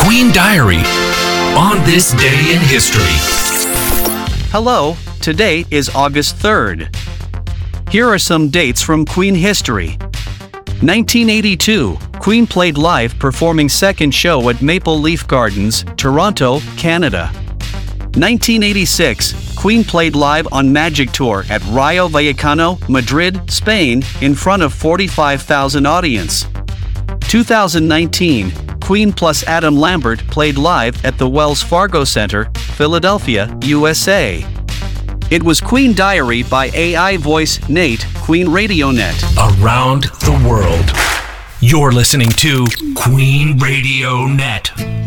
Queen Diary on this day in history. Hello, today is August 3rd. Here are some dates from Queen history. 1982, Queen played live performing second show at Maple Leaf Gardens, Toronto, Canada. 1986, Queen played live on Magic Tour at Rayo Vallecano, Madrid, Spain, in front of 45,000 audience. 2019, Queen plus Adam Lambert played live at the Wells Fargo Center, Philadelphia, USA. It was Queen Diary by AI voice Nate, Queen Radio Net. Around the world. You're listening to Queen Radio Net.